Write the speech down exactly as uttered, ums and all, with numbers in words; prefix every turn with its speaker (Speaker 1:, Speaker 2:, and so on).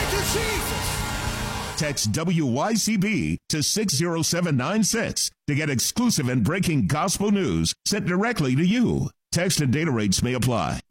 Speaker 1: Thank you, Jesus.
Speaker 2: Text W Y C B to six zero seven nine six to get exclusive and breaking gospel news sent directly to you. Text and data rates may apply.